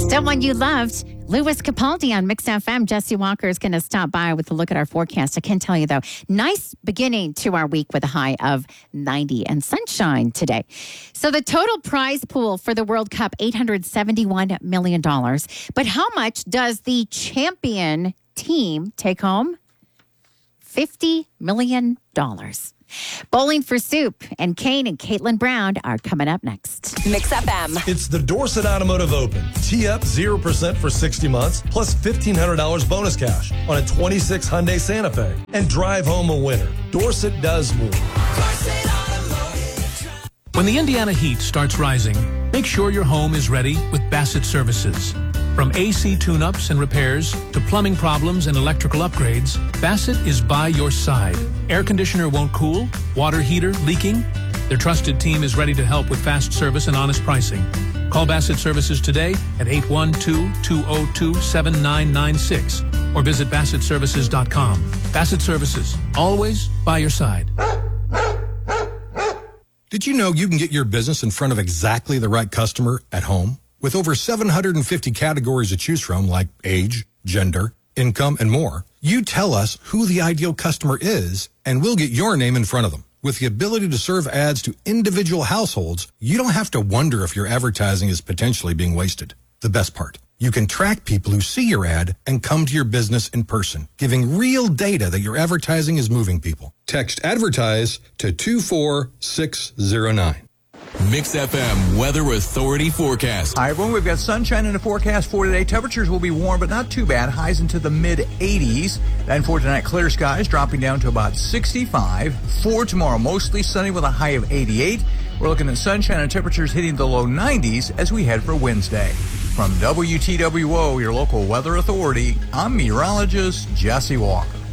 Someone you loved, Louis Capaldi on Mix FM. Jesse Walker is going to stop by with a look at our forecast. I can tell you, though, nice beginning to our week with a high of 90 and sunshine today. So the total prize pool for the World Cup, $871 million. But how much does the champion team take home? $50 million. Bowling for Soup and Kane and Caitlin Brown are coming up next. Mix FM. It's the Dorset Automotive Open. Tee up 0% for 60 months plus $1,500 bonus cash on a 26 Hyundai Santa Fe and drive home a winner. Dorset does more. When the Indiana heat starts rising, make sure your home is ready with Bassett Services. From AC tune-ups and repairs to plumbing problems and electrical upgrades, Bassett is by your side. Air conditioner won't cool, water heater leaking? Their trusted team is ready to help with fast service and honest pricing. Call Bassett Services today at 812-202-7996 or visit BassettServices.com. Bassett Services, always by your side. Did you know you can get your business in front of exactly the right customer at home? With over 750 categories to choose from, like age, gender, income, and more, you tell us who the ideal customer is, and we'll get your name in front of them. With the ability to serve ads to individual households, you don't have to wonder if your advertising is potentially being wasted. The best part, you can track people who see your ad and come to your business in person, giving real data that your advertising is moving people. Text ADVERTISE to 24609. Mix FM Weather Authority forecast. Hi, everyone. We've got sunshine in the forecast for today. Temperatures will be warm, but not too bad. Highs into the mid-80s. Then for tonight, clear skies dropping down to about 65. For tomorrow, mostly sunny with a high of 88. We're looking at sunshine and temperatures hitting the low 90s as we head for Wednesday. From WTWO, your local weather authority, I'm meteorologist Jesse Walker.